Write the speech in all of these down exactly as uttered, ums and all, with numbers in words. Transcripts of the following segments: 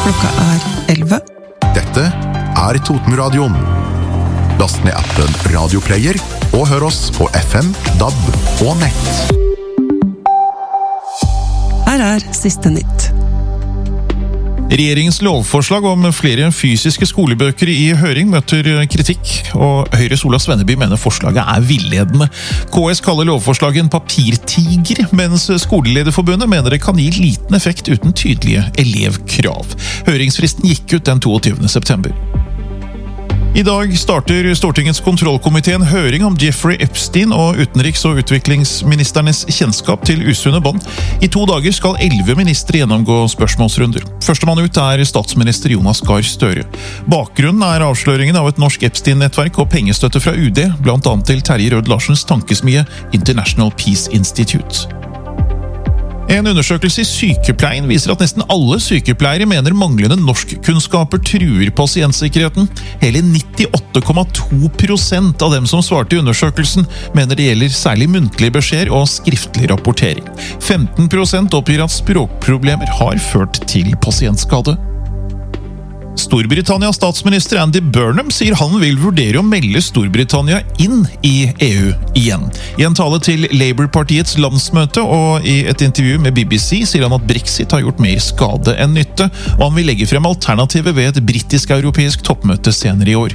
Klokka er elleve. Dette er Totenradioen. Last ned appen Radioplayer og hør oss på F M, D A B og nett. Her er siste nytt. Regjeringens lovforslag om flere fysiske skolebøker i høring møter kritikk, og Høyres Ola Svenneby mener forslaget er villedende. K S kaller lovforslaget en papirtiger, mens Skolelederforbundet mener det kan gi liten effekt uten tydelige elevkrav. Høringsfristen gikk ut den toogtyvende september. I dag starter Stortingets kontrollkomité en høring om Jeffrey Epstein og utenriks- og utviklingsministernes kjennskap til usunne bånd. I to dager skal elleve ministre gjennomgå spørsmålsrunder. Førstemann ut er statsminister Jonas Gahr Støre. Bakgrunnen er avsløringen av et norsk Epstein-nettverk og pengestøtte fra U D, blant annet til Terje Rød-Larsens tankesmie International Peace Institute. En undersøkelse i sykepleien viser at nesten alle sykepleiere mener manglende norskkunnskaper truer pasientsikkerheten. Hele nittiåtte komma to prosent av dem som svarte i undersøkelsen mener det gjelder særlig muntlige beskjeder og skriftlig rapportering. femten prosent oppgir at språkproblemer har ført til pasientskade. Storbritannias statsminister Andy Burnham sier han vil vurdere å melde Storbritannia inn i E U igjen. I en tale til Labour-partiets landsmøte og i et intervju med B B C sier han at Brexit har gjort mer skade enn nytte, og han vil legge frem alternativet ved et britisk-europeisk toppmøte senere i år.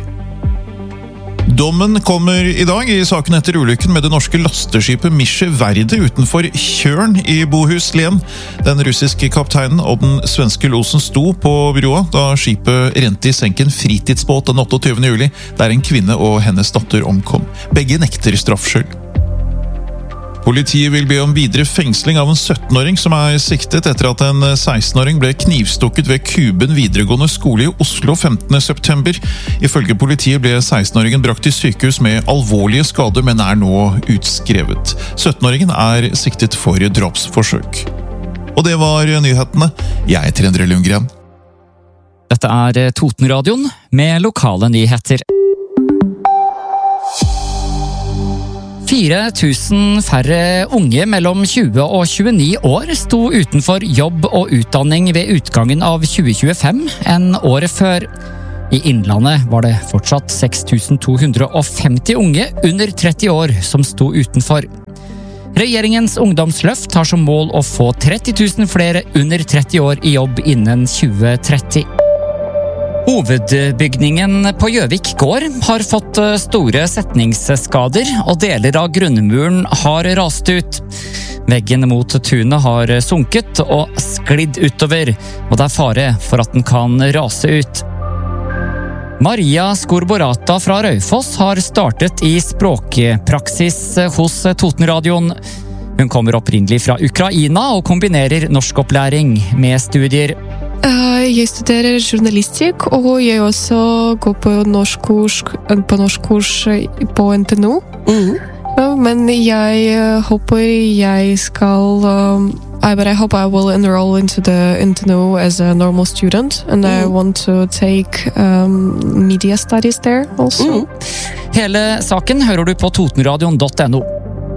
Dommen kommer i dag i saken etter ulykken med det norske lasteskipet Misje Verde utenfor Kjørn i Bohuslän. Den russiske kapteinen og den svenske losen sto på broa da skipet rente i senk en fritidsbåt den otteogtyvende juli, der en kvinne og hennes datter omkom. Begge nekter straffskyld. Politiet vil be om videre fengsling av en syttenåring som er siktet etter at en sekstenåring ble knivstukket ved Kuben videregående skole i Oslo femtende september. Ifølge politiet ble sekstenåringen brakt til sykehus med alvorlige skader, men er nå utskrevet. syttenåringen er siktet for drapsforsøk. Og det var nyhetene. Jeg heter Endre Lundgren. Dette er Totenradioen med lokale nyheter. fire tusen færre unge mellom tjue og tjueni år sto utenfor jobb og utdanning ved utgangen av tjue tjuefem enn året før. I Innlandet var det fortsatt seks tusen to hundre og femti unge under tretti år som sto utenfor. Regjeringens ungdomsløft har som mål å få tretti tusen flere under tretti år i jobb innen tjue tretti. Hovedbygningen på Gjøvik gård har fått store setningsskader, og deler av grunnmuren har rast ut. Veggen mot tunet har sunket og sklidd utover, og det er fare for at den kan rase ut. Maria Skorborata fra Raufoss har startet i språkpraksis hos Totenradioen. Hun kommer opprinnelig fra Ukraina og kombinerer norskopplæring med studier. Jeg studerer journalistikk, og jeg også går på norskkurs på norskkurs på N T N O. Mm. Ja, men jeg håper jeg skal um, I, but I hope I will enroll into the N T N O as a normal student, and mm. I want to take um, media studies there also. Mm. Hele saken hører du på totenradion punktum no.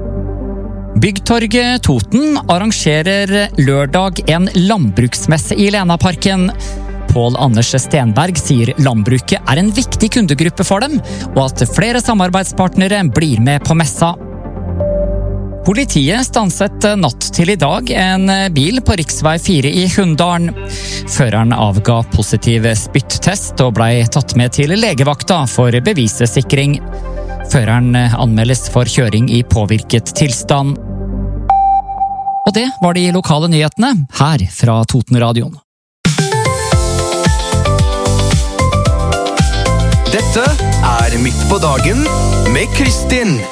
Byggtorget Toten arrangerer lørdag en landbruksmesse i Lenaparken. Pål Anders Stenberg sier landbruket er en viktig kundegruppe for dem, og at flere samarbeidspartnere blir med på messa. Politiet stanset natt til i dag en bil på riksvei fire i Hunndalen. Føreren avga positiv spyttest og ble tatt med til legevakta for bevissikring. Føreren anmeldes for kjøring i påvirket tilstand. Og det var de lokale nyhetene her fra Totenradioen. Dette er Midt på dagen med Kristin.